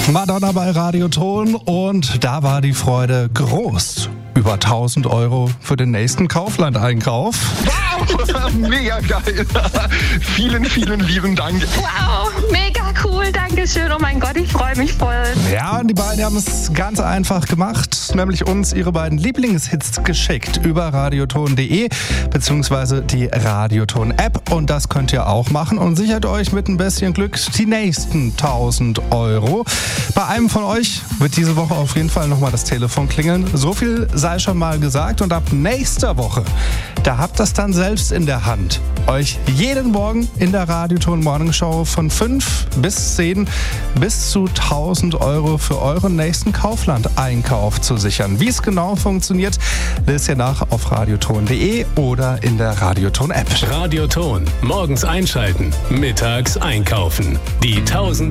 Madonna bei Radioton und da war die Freude groß. Über 1.000 Euro für den nächsten Kaufland-Einkauf. Wow, mega geil. Vielen, vielen lieben Dank. Wow, mega cool, danke schön. Oh mein Gott, ich freue mich voll. Ja, und die beiden haben es ganz einfach gemacht, nämlich uns ihre beiden Lieblingshits geschickt über radioton.de bzw. die Radioton-App. Und das könnt ihr auch machen und sichert euch mit ein bisschen Glück die nächsten 1.000 Euro. Bei einem von euch wird diese Woche auf jeden Fall nochmal das Telefon klingeln. So viel sei schon mal gesagt und ab nächster Woche, da habt ihr es dann selbst in der Hand, euch jeden Morgen in der Radioton Morning Show von 5 bis 10 bis zu 1.000 Euro für euren nächsten Kaufland-Einkauf zu sichern. Wie es genau funktioniert, lest ihr nach auf radioton.de oder in der Radioton-App. Radioton. Morgens einschalten, mittags einkaufen. Die 1.000